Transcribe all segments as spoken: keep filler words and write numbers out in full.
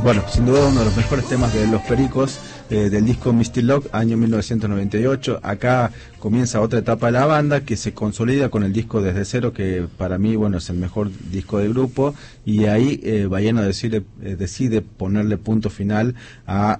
Bueno, sin duda uno de los mejores temas de Los Pericos, eh, del disco Misty Lock, año mil novecientos noventa y ocho. Acá comienza otra etapa de la banda que se consolida con el disco Desde Cero, que para mí, bueno, es el mejor disco del grupo, y ahí eh, Bahiano decide, eh, decide ponerle punto final a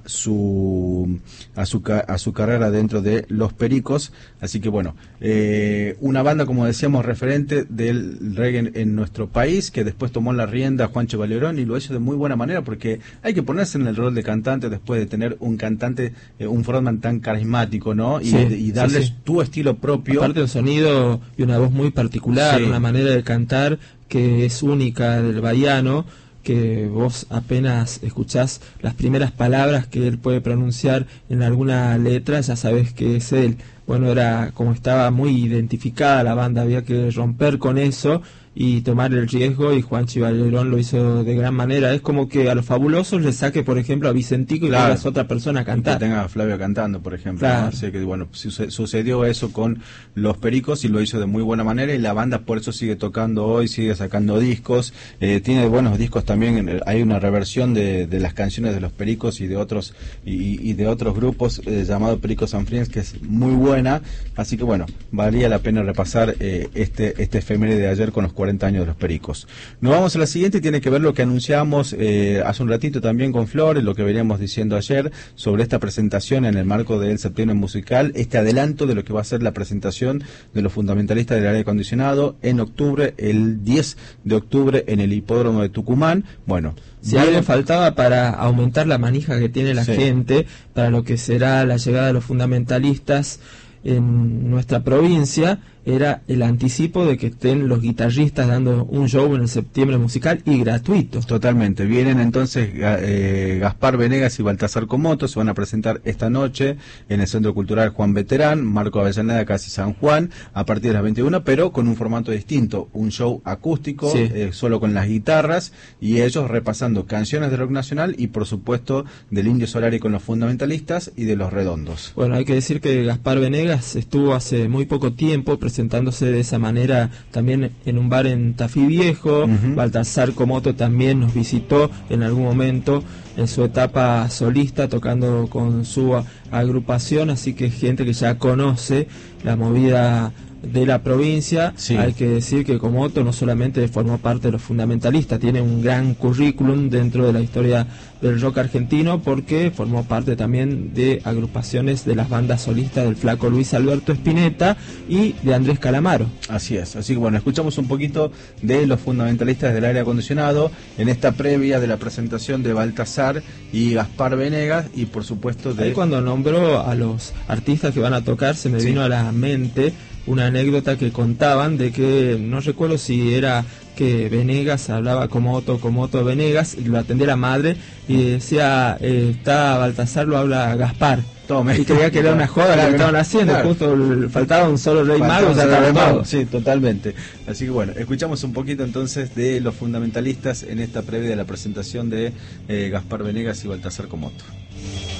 su a su a su carrera dentro de Los Pericos. Así que bueno, eh, una banda, como decíamos, referente del reggae en nuestro país, que después tomó la rienda Juancho Valerón y lo hizo de muy buena manera, porque hay que ponerse en el rol de cantante después de tener un cantante, eh, un frontman tan carismático, ¿no? Y, sí, y darles sí, sí. tu estilo propio. Aparte del sonido y una voz muy particular, Sí. una manera de cantar que es única del Bahiano, que vos apenas escuchás las primeras palabras que él puede pronunciar en alguna letra, ya sabés que es él. Bueno, era como estaba muy identificada la banda, había que romper con eso y tomar el riesgo, y Juanchi Valerón lo hizo de gran manera. Es como que a los Fabulosos le saque, por ejemplo, a Vicentico y Claro. pongas otra persona a cantar. Que tenga a Flavio cantando, por ejemplo. Claro. ¿No? Así que, bueno, suce- sucedió eso con Los Pericos y lo hizo de muy buena manera, y la banda por eso sigue tocando hoy, sigue sacando discos. Eh, tiene buenos discos también. Hay una reversión de, de las canciones de Los Pericos y de otros y, y de otros grupos, eh, llamado Pericos and Friends, que es muy buena. Así que, bueno, valía la pena repasar eh, este este efeméride de ayer con los cuarenta años de Los Pericos. Nos vamos a la siguiente, y tiene que ver lo que anunciamos eh, hace un ratito también con Flores, lo que veníamos diciendo ayer sobre esta presentación en el marco del Septiembre Musical, este adelanto de lo que va a ser la presentación de los fundamentalistas del aire acondicionado en octubre, el diez de octubre, en el hipódromo de Tucumán. Bueno, Si bien, algo faltaba para aumentar la manija que tiene la Sí. gente para lo que será la llegada de los fundamentalistas en nuestra provincia, era el anticipo de que estén los guitarristas dando un show en el Septiembre Musical, y gratuito. Totalmente. Vienen entonces Ga- eh, Gaspar Venegas y Baltasar Comoto, se van a presentar esta noche en el Centro Cultural Juan Veterán, Marco Avellaneda, casi San Juan, a partir de las veintiuna, pero con un formato distinto, un show acústico, Sí. eh, solo con las guitarras, y ellos repasando canciones de rock nacional y, por supuesto, del Indio Solari con los fundamentalistas y de Los Redondos. Bueno, hay que decir que Gaspar Venegas estuvo hace muy poco tiempo presentándose de esa manera también en un bar en Tafí Viejo. Ujú. Baltasar Comoto también nos visitó en algún momento en su etapa solista, tocando con su a- agrupación, así que gente que ya conoce la movida de la provincia. Sí. Hay que decir que Comoto no solamente formó parte de los fundamentalistas, tiene un gran currículum dentro de la historia del rock argentino, porque formó parte también de agrupaciones de las bandas solistas del flaco Luis Alberto Spinetta y de Andrés Calamaro. Así es, así que bueno, escuchamos un poquito de los fundamentalistas del aire acondicionado en esta previa de la presentación de Baltasar y Gaspar Venegas, y por supuesto de... Ahí cuando nombró a los artistas que van a tocar, se me Sí. vino a la mente una anécdota que contaban de que, no recuerdo si era que Venegas hablaba como Otto, como Otto Venegas, y lo atendía la madre y decía, eh, está Baltasar, lo habla Gaspar. Tome. Y creía que era una joda Claro, lo que estaban haciendo, claro. justo el- faltaba un solo rey Faltaba mago, un ya solo estaba rey mago. todo. Sí, totalmente. Así que bueno, escuchamos un poquito entonces de los fundamentalistas en esta previa de la presentación de eh, Gaspar Venegas y Baltasar Comoto.